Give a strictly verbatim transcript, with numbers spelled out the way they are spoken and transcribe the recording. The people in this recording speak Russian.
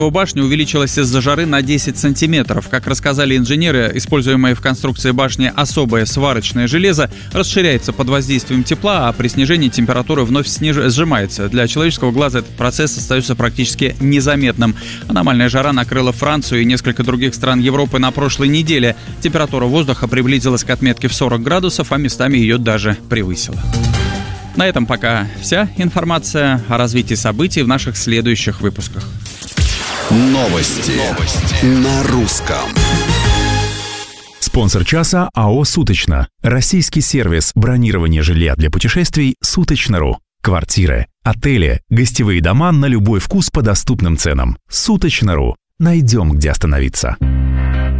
Башня увеличилась из-за жары на десять сантиметров. Как рассказали инженеры, используемое в конструкции башни особое сварочное железо расширяется под воздействием тепла, а при снижении температуры вновь сниж... сжимается. Для человеческого глаза этот процесс остается практически незаметным. Аномальная жара накрыла Францию и несколько других стран Европы на прошлой неделе. Температура воздуха приблизилась к отметке в сорок градусов, а местами ее даже превысила. На этом пока вся информация. О развитии событий в наших следующих выпусках. Новости. Новости на русском. Спонсор часа АО «Суточно». Российский сервис бронирования жилья для путешествий «Суточно.ру». Квартиры, отели, гостевые дома на любой вкус по доступным ценам. «Суточно.ру». Найдем, где остановиться.